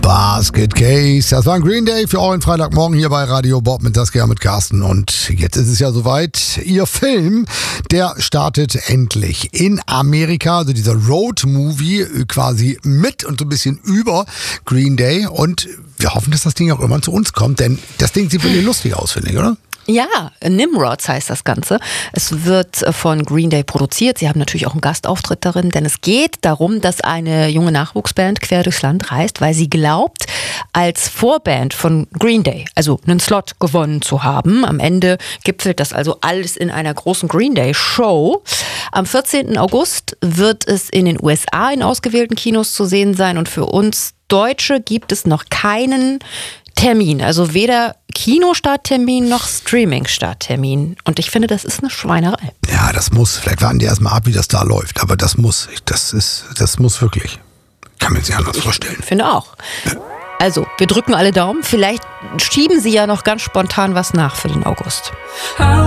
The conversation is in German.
Basket Case, das war ein Green Day für euren Freitagmorgen hier bei Radio Bob mit Saskia mit Carsten. Und jetzt ist es ja soweit, ihr Film, der startet endlich in Amerika, also dieser Road-Movie quasi mit und so ein bisschen über Green Day. Und wir hoffen, dass das Ding auch irgendwann zu uns kommt, denn das Ding sieht wirklich lustig aus, finde ich, oder? Ja, Nimrods heißt das Ganze. Es wird von Green Day produziert. Sie haben natürlich auch einen Gastauftritt darin, denn es geht darum, dass eine junge Nachwuchsband quer durchs Land reist, weil sie glaubt, als Vorband von Green Day, also einen Slot gewonnen zu haben. Am Ende gipfelt das also alles in einer großen Green Day Show. Am 14. August wird es in den USA in ausgewählten Kinos zu sehen sein und für uns Deutsche gibt es noch keinen Termin, also weder Kinostarttermin noch Streaming-Starttermin. Und ich finde, das ist eine Schweinerei. Ja, das muss. Vielleicht warten die erstmal ab, wie das da läuft. Aber das muss. Das muss wirklich. Kann man sich anders vorstellen. Ich finde auch. Also, wir drücken alle Daumen. Vielleicht schieben sie ja noch ganz spontan was nach für den August.